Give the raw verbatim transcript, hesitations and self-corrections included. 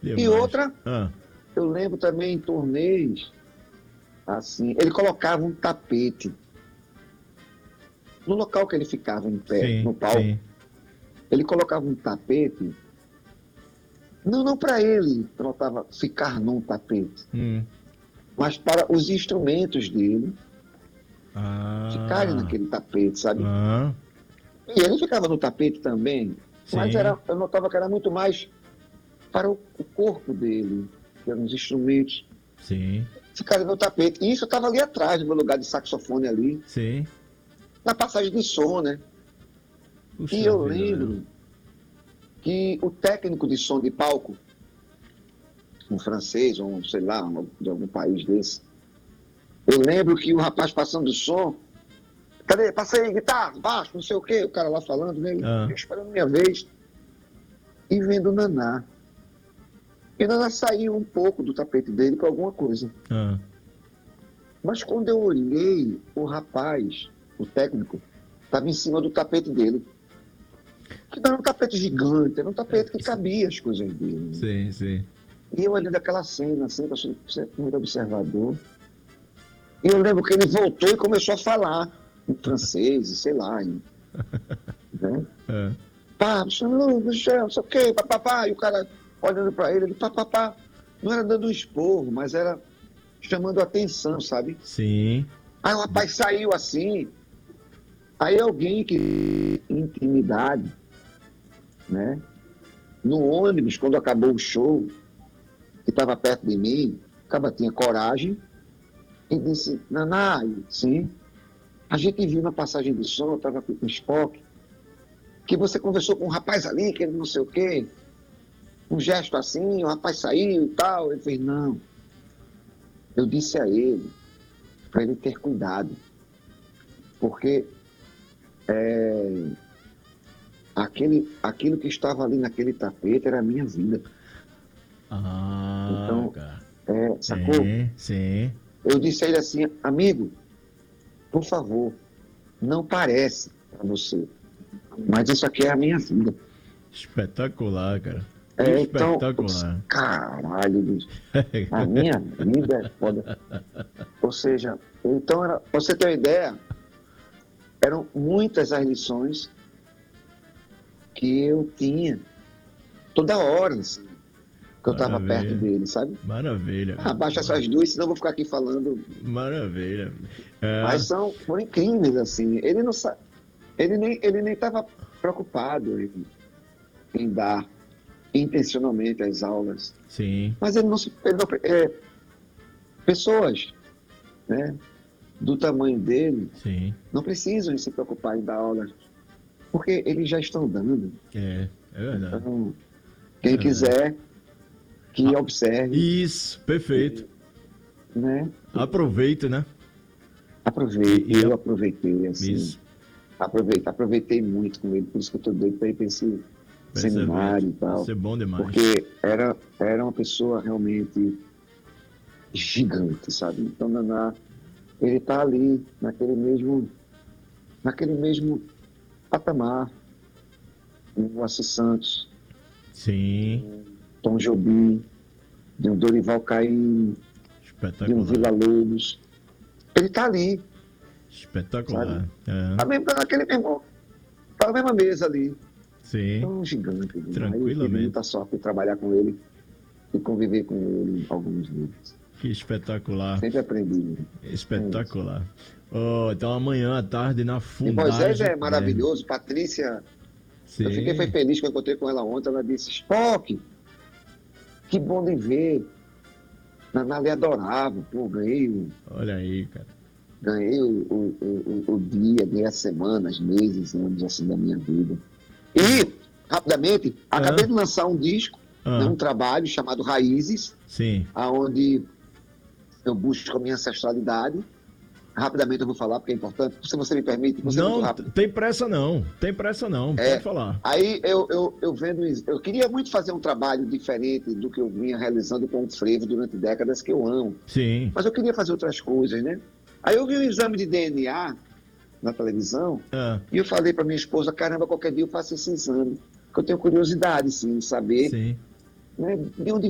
E outra, ah. eu lembro também em turnês, assim, ele colocava um tapete no local que ele ficava em pé, Sim, no palco. sim. Ele colocava um tapete, não, não para ele, notava ficar num tapete, Hum. mas para os instrumentos dele Ah. ficarem naquele tapete, sabe? Ah. E ele ficava no tapete também, mas Sim. era, eu notava que era muito mais para o, o corpo dele, que eram os instrumentos, Sim. ficarem no tapete. E isso estava ali atrás, no meu lugar de saxofone ali, Sim. na passagem de som, né? Puxa E eu vida, lembro velho. que o técnico de som de palco, um francês, ou um, sei lá, um, de algum país desse, eu lembro que o rapaz passando o som, cadê? Passa aí, guitarra, baixo, não sei o quê, o cara lá falando, né? Ah. Eu esperando minha vez e vendo o Naná. E o Naná saiu um pouco do tapete dele para alguma coisa. Ah. Mas quando eu olhei, o rapaz, o técnico, estava em cima do tapete dele. Que não era um tapete gigante, era um tapete que cabia as coisas dele. Sim, sim. E eu olhando aquela cena, assim, que eu sou muito observador. E eu lembro que ele voltou e começou a falar em francês, sei lá, em, né? Ah. Pá, Michel, Michel, não sei o quê, papapá. E o cara olhando para ele, ele papapá. Não era dando um esporro, mas era chamando a atenção, sabe? Sim. Aí o rapaz saiu assim. Aí alguém que intimidade, né? No ônibus, quando acabou o show, que estava perto de mim, o cara tinha coragem e disse, Naná, sim, a gente viu na passagem de som, eu estava com o Spock, que você conversou com um rapaz ali, que ele não sei o quê, um gesto assim, o rapaz saiu e tal. Ele fez, não, eu disse a ele, para ele ter cuidado, porque é, aquele, aquilo que estava ali naquele tapete era a minha vida. Ah, Então, cara. é, sacou? Sim, sim. Eu disse a ele assim, amigo, por favor, não parece para você, mas isso aqui é a minha vida. Espetacular, cara. É, então, eu disse, Espetacular. caralho, bicho, a minha vida é foda. Ou seja, então, era, pra você ter uma ideia, eram muitas as lições que eu tinha toda hora, assim, que eu estava perto Maravilha. dele, sabe? Maravilha. Ah, baixa essas duas, senão eu vou ficar aqui falando. Maravilha. É, Mas são, foram incríveis, assim. Ele não sa... ele nem ele nem estava preocupado em, em dar intencionalmente as aulas. sim, Mas ele não se. Ele não, é, pessoas, né, do tamanho dele sim. não precisam se preocupar em dar aulas, porque eles já estão dando. É, é verdade. Então, quem É verdade. quiser que observe, Isso, perfeito. né? Aproveita, né? Aproveite, E, e eu a- aproveitei, assim, isso, aproveitei, aproveitei muito com ele, por isso que eu estou doido para ir para esse perseverante. seminário e Isso tal, é bom demais. porque era, era uma pessoa realmente gigante, sabe? Então, Naná, ele está ali, naquele mesmo, naquele mesmo patamar, o Assis Santos, Sim, Tom Jobim, de um Dorival Caymmi, de um espetacular. Vila Lobos. Ele está ali, sabe? Espetacular. É, Tá mesmo naquele mesmo, tá na mesma mesa ali. sim, Então, um gigante. Né? Aí eu tive tranquilamente. muita sorte de trabalhar com ele e conviver com ele alguns dias. Que espetacular. Sempre aprendi. Né? É isso. Espetacular. Oh, então amanhã à tarde na E Moisés Fundagem. é maravilhoso. Patrícia, eu fiquei foi Sim, feliz que eu encontrei com ela ontem. Ela disse, Spock, que bom de ver. Naná lhe adorava. Pô, ganhei, o- olha aí, cara. ganhei o, o, o, o dia, ganhei as semanas, meses, anos assim da minha vida. E, rapidamente, acabei Ah, de lançar um disco, né, ah, um trabalho chamado Raízes, sim. aonde eu busco a minha ancestralidade. Rapidamente eu vou falar, porque é importante. Se você me permite, você é muito Não, t- rápido. tem pressa não. Tem pressa não. Pode É, falar. aí eu, eu, eu vendo isso. Eu queria muito fazer um trabalho diferente do que eu vinha realizando com o frevo durante décadas, que eu amo. Sim. Mas eu queria fazer outras coisas, né? Aí eu vi um exame de D N A na televisão Ah, e eu falei para minha esposa, caramba, qualquer dia eu faço esse exame. Porque eu tenho curiosidade, sim, de saber, sim. né, de onde